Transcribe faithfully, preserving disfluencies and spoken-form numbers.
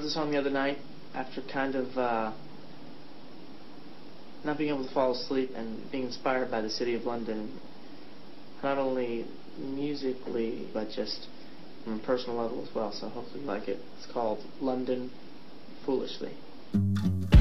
wrote the song the other night after kind of uh, not being able to fall asleep and being inspired by the city of London, not only musically, but just on a personal level as well. So hopefully you like it. It's called London Foolishly.